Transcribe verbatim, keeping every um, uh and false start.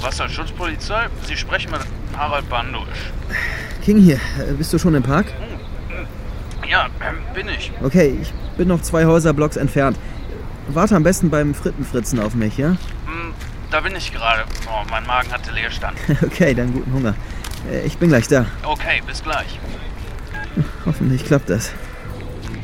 Wasserschutzpolizei? Sie sprechen mit Harald Bandusch. King hier, bist du schon im Park? Ja, ähm, bin ich. Okay, ich bin noch zwei Häuserblocks entfernt. Warte am besten beim Frittenfritzen auf mich, ja? Da bin ich gerade. Oh, mein Magen hatte Leerstand. Okay, dann guten Hunger. Ich bin gleich da. Okay, bis gleich. Hoffentlich klappt das.